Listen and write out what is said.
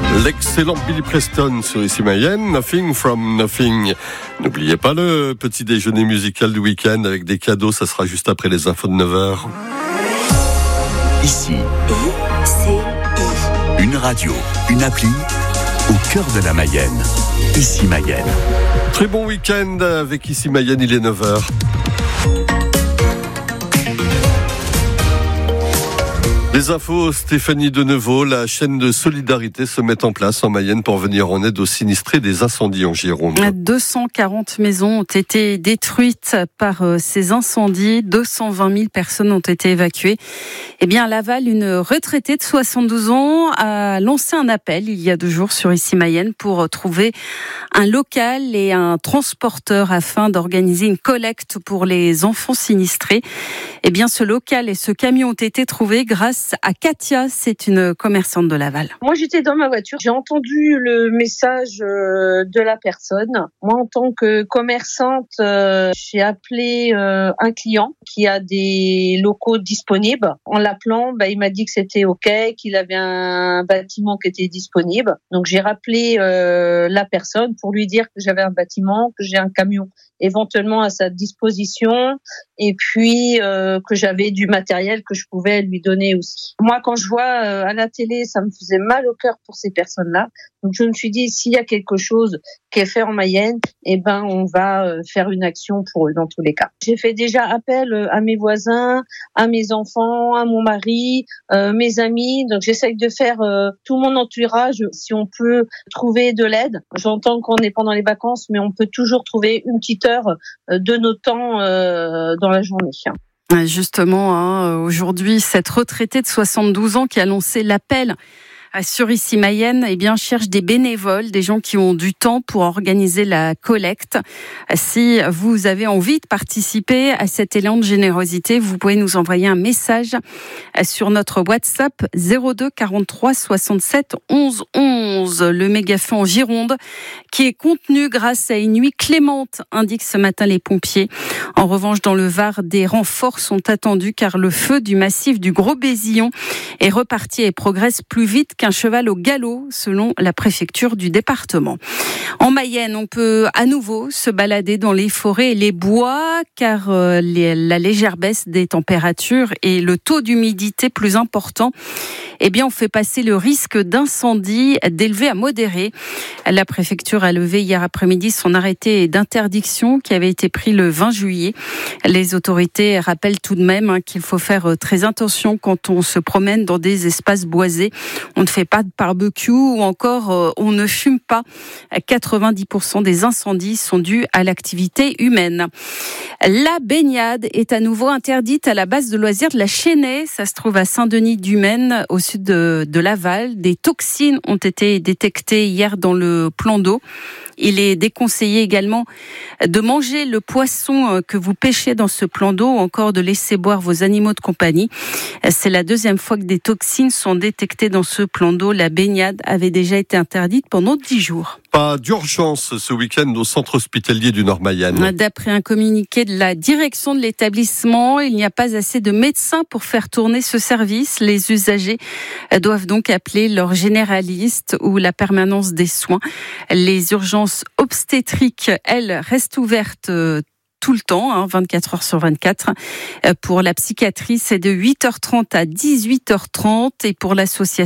L'excellent Billy Preston sur Ici Mayenne, Nothing from Nothing. N'oubliez pas le petit déjeuner musical du week-end avec des cadeaux, ça sera juste après les infos de 9h. Ici, une radio, une appli au cœur de la Mayenne. Ici Mayenne. Très bon week-end avec Ici Mayenne, il est 9h. Les infos, Stéphanie Denevaux, la chaîne de solidarité se met en place en Mayenne pour venir en aide aux sinistrés des incendies en Gironde. 240 maisons ont été détruites par ces incendies, 220 000 personnes ont été évacuées. Eh bien, à Laval, une retraitée de 72 ans a lancé un appel il y a 2 jours sur Ici Mayenne pour trouver un local et un transporteur afin d'organiser une collecte pour les enfants sinistrés. Eh bien, ce local et ce camion ont été trouvés grâce à Katia, c'est une commerçante de Laval. Moi, j'étais dans ma voiture, j'ai entendu le message de la personne. Moi, en tant que commerçante, j'ai appelé un client qui a des locaux disponibles. En l'appelant, il m'a dit que c'était OK, qu'il avait un bâtiment qui était disponible. Donc, j'ai rappelé la personne pour lui dire que j'avais un bâtiment, que j'ai un camion éventuellement à sa disposition et puis que j'avais du matériel que je pouvais lui donner aussi. Moi, quand je vois à la télé, ça me faisait mal au cœur pour ces personnes-là. Donc, je me suis dit, s'il y a quelque chose qui est fait en Mayenne, on va faire une action pour eux dans tous les cas. J'ai fait déjà appel à mes voisins, à mes enfants, à mon mari, mes amis. Donc, j'essaye de faire tout mon entourage. Si on peut trouver de l'aide, j'entends qu'on est pendant les vacances, mais on peut toujours trouver une petite heure de notre temps dans la journée. Justement, aujourd'hui, cette retraitée de 72 ans qui a lancé l'appel sur Ici Mayenne, cherche des bénévoles, des gens qui ont du temps pour organiser la collecte. Si vous avez envie de participer à cet élan de générosité, vous pouvez nous envoyer un message sur notre WhatsApp 02 43 67 11 11. Le méga-feu en Gironde qui est contenu grâce à une nuit clémente, indiquent ce matin les pompiers. En revanche, dans le Var, des renforts sont attendus car le feu du massif du Gros Bézillon est reparti et progresse plus vite qu'un cheval au galop, selon la préfecture du département. En Mayenne, on peut à nouveau se balader dans les forêts et les bois, car la légère baisse des températures et le taux d'humidité plus important, on fait passer le risque d'incendie d'élevé à modéré. La préfecture a levé hier après-midi son arrêté d'interdiction qui avait été pris le 20 juillet. Les autorités rappellent tout de même qu'il faut faire très attention quand on se promène dans des espaces boisés. On ne fait pas de barbecue ou encore on ne fume pas. 90% des incendies sont dus à l'activité humaine. La baignade est à nouveau interdite à la base de loisirs de la Chênaie. Ça se trouve à Saint-Denis-du-Maine, au sud de Laval. Des toxines ont été détectées hier dans le plan d'eau. Il est déconseillé également de manger le poisson que vous pêchez dans ce plan d'eau ou encore de laisser boire vos animaux de compagnie. C'est la 2e fois que des toxines sont détectées dans ce plan d'eau. La baignade avait déjà été interdite pendant 10 jours. Pas d'urgence ce week-end au centre hospitalier du Nord-Mayenne. D'après un communiqué de la direction de l'établissement, il n'y a pas assez de médecins pour faire tourner ce service. Les usagers doivent donc appeler leur généraliste ou la permanence des soins. Les urgences obstétriques, elles, restent ouvertes tout le temps, 24 heures sur 24. Pour la psychiatrie, c'est de 8h30 à 18h30 et pour l'association